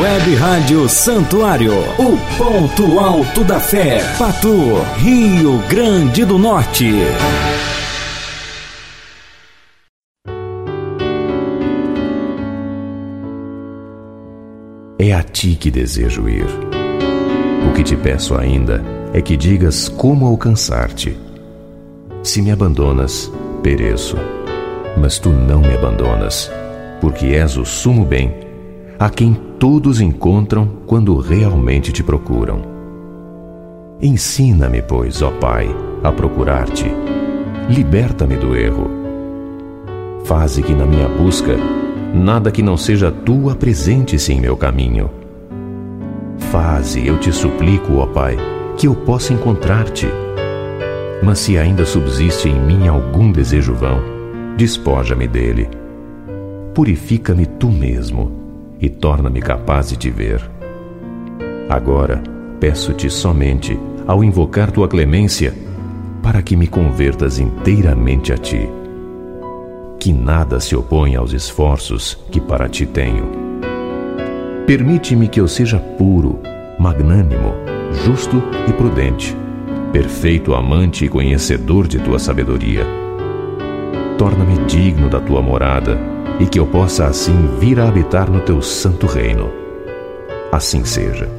Web Rádio Santuário, o ponto alto da fé, Patu, Rio Grande do Norte. É a ti que desejo ir. O que te peço ainda é que digas como alcançar-te. Se me abandonas, pereço. Mas tu não me abandonas, porque és o sumo bem, a quem todos encontram quando realmente te procuram. Ensina-me, pois, ó Pai, a procurar-te. Liberta-me do erro. Faze que na minha busca nada que não seja tu apresente-se em meu caminho. Faze, eu te suplico, ó Pai, que eu possa encontrar-te. Mas se ainda subsiste em mim algum desejo vão, despoja-me dele. Purifica-me tu mesmo e torna-me capaz de te ver. Agora peço-te somente, ao invocar tua clemência, para que me convertas inteiramente a ti. Que nada se oponha aos esforços que para ti tenho. Permite-me que eu seja puro, magnânimo, justo e prudente, perfeito amante e conhecedor de tua sabedoria. Torna-me digno da tua morada e que eu possa assim vir a habitar no teu santo reino. Assim seja.